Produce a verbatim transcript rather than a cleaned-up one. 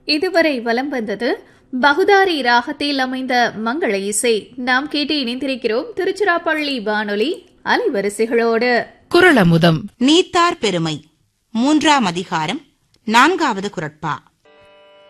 இதுவரை வலம் வந்தது பகுதாரி ராகத்தில் அமைந்த மங்கள இசை. நாம் கேட்டு இணைந்திருக்கிறோம் திருச்சிராப்பள்ளி வானொலி அலைவரிசைகளோடு. குறளமுதம் நீத்தார் பெருமை மூன்றாம் அதிகாரம் நான்காவது குறட்பா.